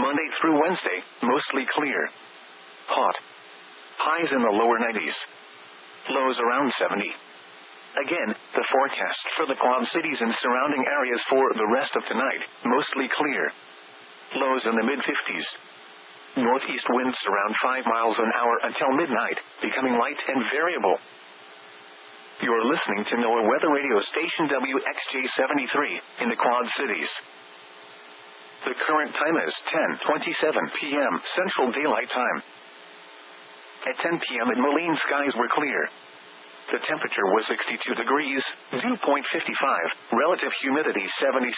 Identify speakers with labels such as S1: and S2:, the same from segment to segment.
S1: Monday through Wednesday, mostly clear. Hot. Highs in the lower 90s. Lows around 70. Again, the forecast for the Quad Cities and surrounding areas for the rest of tonight, mostly clear. Lows in the mid-50s. Northeast winds around 5 miles an hour until midnight, becoming light and variable. You're listening to NOAA Weather Radio Station WXJ73 in the Quad Cities. The current time is 10:27 p.m. Central Daylight Time. At 10 p.m. in Moline, skies were clear. The temperature was 62 degrees, dew point 55, relative humidity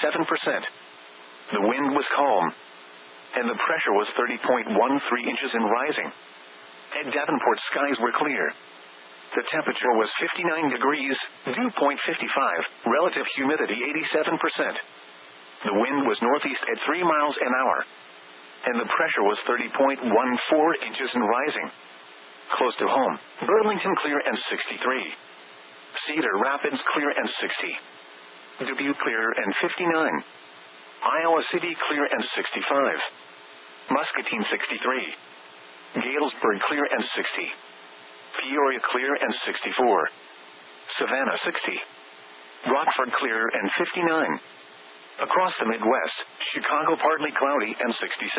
S1: 77%. The wind was calm, and the pressure was 30.13 inches and rising. At Davenport, skies were clear. The temperature was 59 degrees, dew point 55, relative humidity 87%. The wind was northeast at 3 miles an hour, and the pressure was 30.14 inches and rising. Close to home, Burlington clear and 63. Cedar Rapids clear and 60. Dubuque clear and 59. Iowa City clear and 65. Muscatine 63. Galesburg clear and 60. Peoria clear and 64. Savannah 60. Rockford clear and 59. Across the Midwest, Chicago partly cloudy and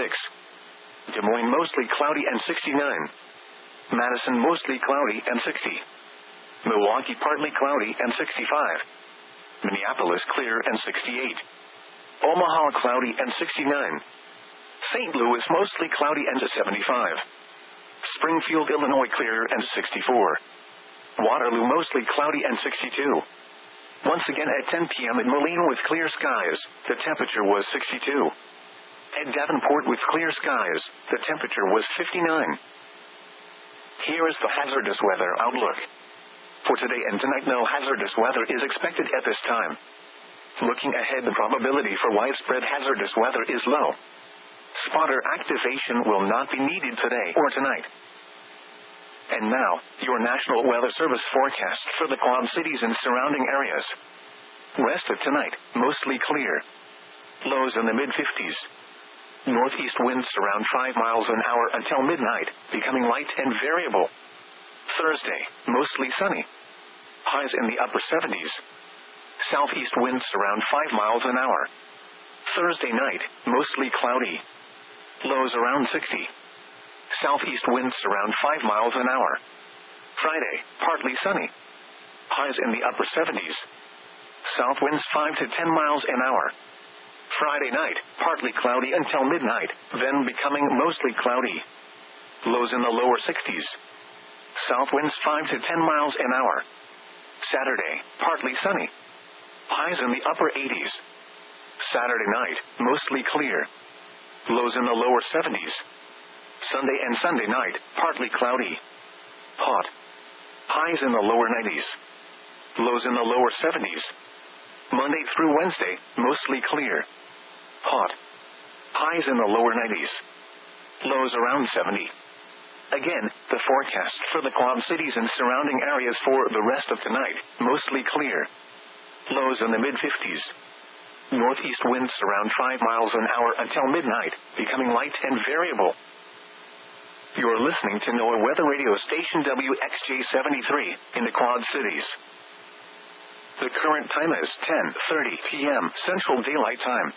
S1: 66. Des Moines mostly cloudy and 69. Madison mostly cloudy and 60. Milwaukee partly cloudy and 65. Minneapolis clear and 68. Omaha cloudy and 69. St. Louis mostly cloudy and 75. Springfield, Illinois clear and 64. Waterloo mostly cloudy and 62. Once again at 10 p.m. in Moline with clear skies, the temperature was 62. At Davenport with clear skies, the temperature was 59. Here is the hazardous weather outlook. For today and tonight, no hazardous weather is expected at this time. Looking ahead, the probability for widespread hazardous weather is low. Spotter activation will not be needed today or tonight. And now, your National Weather Service forecast for the Quad Cities and surrounding areas. Rest of tonight, mostly clear. Lows in the mid-50s. Northeast winds around 5 miles an hour until midnight, becoming light and variable. Thursday, mostly sunny. Highs in the upper 70s. Southeast winds around 5 miles an hour. Thursday night, mostly cloudy. Lows around 60. Southeast winds around 5 miles an hour. Friday, partly sunny. Highs in the upper 70s. South winds 5 to 10 miles an hour. Friday night, partly cloudy until midnight, then becoming mostly cloudy. Lows in the lower 60s. South winds 5 to 10 miles an hour. Saturday, partly sunny. Highs in the upper 80s. Saturday night, mostly clear. Lows in the lower 70s. Sunday and Sunday night, partly cloudy. Hot. Highs in the lower 90s. Lows in the lower 70s. Monday through Wednesday, mostly clear. Hot. Highs in the lower 90s. Lows around 70. Again, the forecast for the Quad Cities and surrounding areas for the rest of tonight, mostly clear. Lows in the mid-50s. Northeast winds around 5 miles an hour until midnight, becoming light and variable. You're listening to NOAA Weather Radio Station WXJ73 in the Quad Cities. The current time is 10:30 p.m. Central Daylight Time.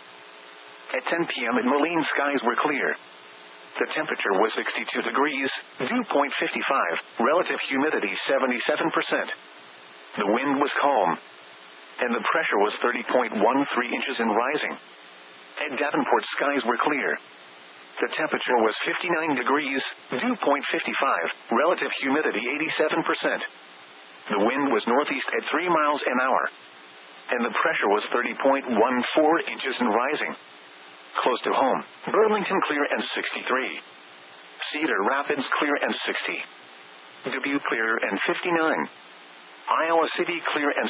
S1: At 10 p.m. in Moline, skies were clear. The temperature was 62 degrees, dew point 55, relative humidity 77%. The wind was calm, and the pressure was 30.13 inches and rising. At Davenport, skies were clear. The temperature was 59 degrees, dew point 55, relative humidity 87%. The wind was northeast at 3 miles an hour, and the pressure was 30.14 inches and rising. Close to home, Burlington clear and 63. Cedar Rapids clear and 60. Dubuque clear and 59. Iowa City clear and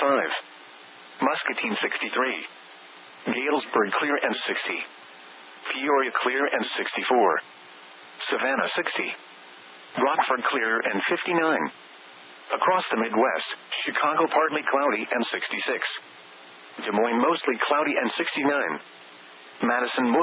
S1: 65. Muscatine 63. Galesburg clear and 60. Peoria clear and 64. Savannah 60. Rockford clear and 59. Across the Midwest, Chicago partly cloudy and 66. Des Moines mostly cloudy and 69. Madison